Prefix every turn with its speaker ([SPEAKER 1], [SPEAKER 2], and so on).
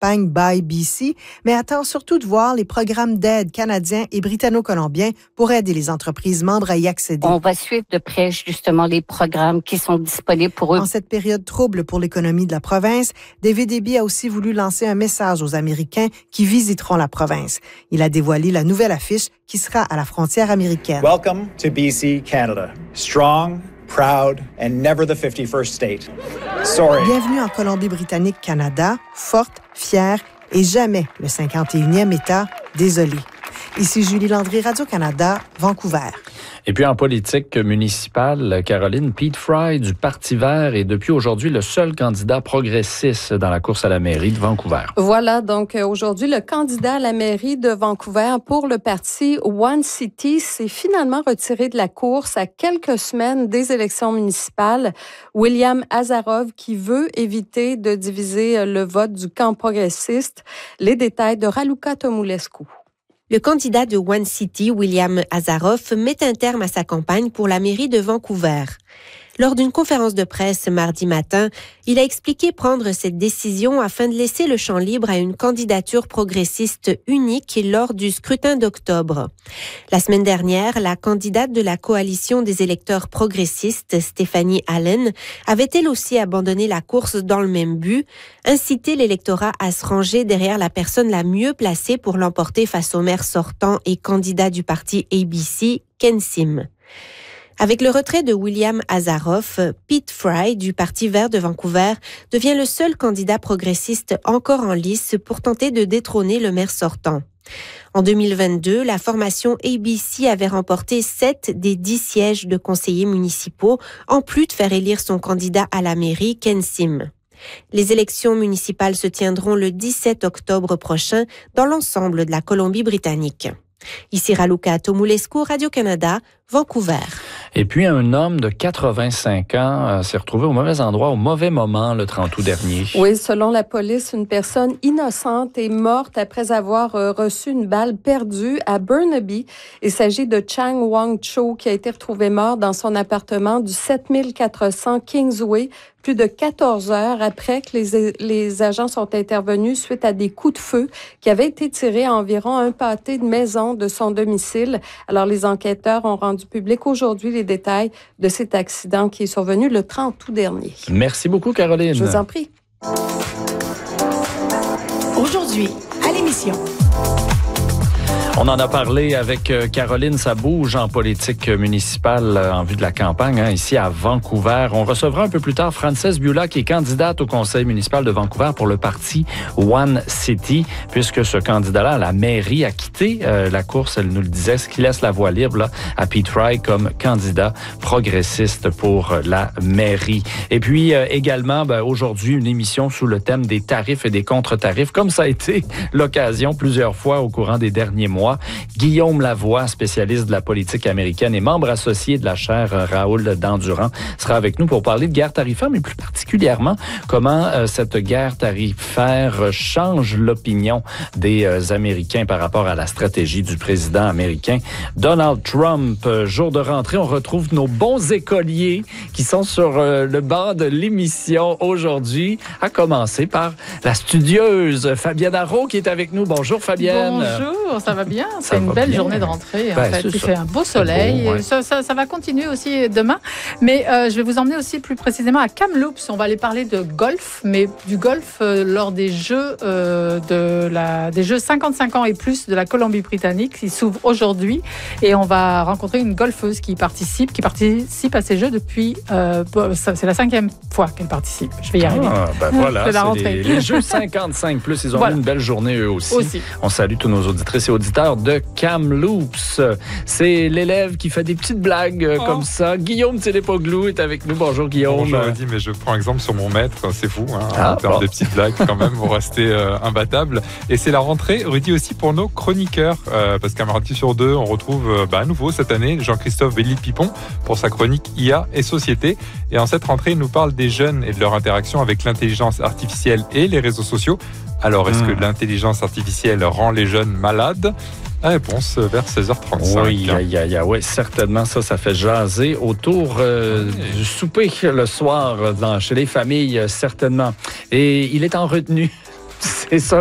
[SPEAKER 1] campagne Buy BC, mais attend surtout de voir les programmes d'aide canadiens et britanno-colombiens pour aider les entreprises membres à y accéder.
[SPEAKER 2] On va suivre de près justement les programmes qui sont disponibles pour eux.
[SPEAKER 1] En cette période trouble pour l'économie de la province, David Eby a aussi voulu lancer un message aux Américains qui visiteront la province. Il a dévoilé la nouvelle affiche qui sera à la frontière américaine.
[SPEAKER 3] Welcome to BC, Canada. Strong, proud, and never the 51st state. Sorry.
[SPEAKER 1] Bienvenue en Colombie-Britannique, Canada, forte, fière et jamais le 51e État, désolé. Ici Julie Landry, Radio-Canada, Vancouver.
[SPEAKER 4] Et puis en politique municipale, Caroline, Pete Fry du Parti vert est depuis aujourd'hui le seul candidat progressiste dans la course à la mairie de Vancouver.
[SPEAKER 5] Voilà, donc aujourd'hui, le candidat à la mairie de Vancouver pour le parti One City s'est finalement retiré de la course à quelques semaines des élections municipales. William Azarov qui veut éviter de diviser le vote du camp progressiste. Les détails de Raluca Tomulescu.
[SPEAKER 6] Le candidat de One City, William Azarov, met un terme à sa campagne pour la mairie de Vancouver. Lors d'une conférence de presse mardi matin, il a expliqué prendre cette décision afin de laisser le champ libre à une candidature progressiste unique lors du scrutin d'octobre. La semaine dernière, la candidate de la coalition des électeurs progressistes, Stephanie Allen, avait elle aussi abandonné la course dans le même but, inciter l'électorat à se ranger derrière la personne la mieux placée pour l'emporter face au maire sortant et candidat du parti ABC, Ken Sim. Avec le retrait de William Azarov, Pete Fry du Parti vert de Vancouver devient le seul candidat progressiste encore en lice pour tenter de détrôner le maire sortant. En 2022, la formation ABC avait remporté 7 des 10 sièges de conseillers municipaux, en plus de faire élire son candidat à la mairie, Ken Sim. Les élections municipales se tiendront le 17 octobre prochain dans l'ensemble de la Colombie-Britannique. Ici Raluca Tomulescu, Radio-Canada, Vancouver.
[SPEAKER 4] Et puis, un homme de 85 ans s'est retrouvé au mauvais endroit, au mauvais moment, le 30 août dernier.
[SPEAKER 5] Oui, selon la police, une personne innocente est morte après avoir reçu une balle perdue à Burnaby. Il s'agit de Chang Wang Cho qui a été retrouvé mort dans son appartement du 7400 Kingsway, plus de 14 heures après que les agents sont intervenus suite à des coups de feu qui avaient été tirés à environ un pâté de maison de son domicile. Alors, les enquêteurs ont rendu public aujourd'hui les détails de cet accident qui est survenu le 30 août dernier.
[SPEAKER 4] Merci beaucoup, Caroline.
[SPEAKER 5] Je vous en prie.
[SPEAKER 7] Aujourd'hui, à l'émission.
[SPEAKER 4] On en a parlé avec Caroline, ça bouge en politique municipale en vue de la campagne ici à Vancouver. On recevra un peu plus tard Frances Biula qui est candidate au conseil municipal de Vancouver pour le parti One City, puisque ce candidat-là à la mairie a quitté la course, elle nous le disait, ce qui laisse la voie libre là, à Pete Fry comme candidat progressiste pour la mairie. Et puis également aujourd'hui une émission sous le thème des tarifs et des contre-tarifs, comme ça a été l'occasion plusieurs fois au courant des derniers mois. Guillaume Lavoie, spécialiste de la politique américaine et membre associé de la chaire Raoul Dandurand, sera avec nous pour parler de guerre tarifaire, mais plus particulièrement comment cette guerre tarifaire change l'opinion des Américains par rapport à la stratégie du président américain Donald Trump. Jour de rentrée, on retrouve nos bons écoliers qui sont sur le banc de l'émission aujourd'hui, à commencer par la studieuse Fabienne Arrault qui est avec nous. Bonjour Fabienne.
[SPEAKER 8] Bonjour, ça va bien. C'est une belle journée de rentrée. En fait. Il fait un beau soleil. Beau, ouais. Ça va continuer aussi demain. Mais je vais vous emmener aussi plus précisément à Kamloops. On va aller parler de golf, mais du golf lors des Jeux des Jeux 55 ans et plus de la Colombie-Britannique qui s'ouvrent aujourd'hui. Et on va rencontrer une golfeuse qui participe à ces Jeux depuis... c'est la 5e fois qu'elle participe. Je vais y arriver.
[SPEAKER 4] Voilà, c'est les Jeux 55 plus. Ils ont eu une belle journée eux aussi. On salue tous nos auditrices et auditeurs de Kamloops. C'est l'élève qui fait des petites blagues comme ça. Guillaume Télépoglou est avec nous. Bonjour Guillaume.
[SPEAKER 9] Bonjour Rudy, mais je prends exemple sur mon maître, c'est fou. En termes de petites blagues quand même, vous restez imbattable. Et c'est la rentrée, Rudy, aussi pour nos chroniqueurs, parce qu'un mardi sur deux, on retrouve à nouveau cette année Jean-Christophe Velli-Pipon pour sa chronique IA et Société. Et en cette rentrée, il nous parle des jeunes et de leur interaction avec l'intelligence artificielle et les réseaux sociaux. Alors, est-ce que l'intelligence artificielle rend les jeunes malades ? La réponse vers 16h35.
[SPEAKER 4] Oui, certainement, ça fait jaser autour du souper le soir chez les familles, certainement. Et il est en retenue. C'est ça.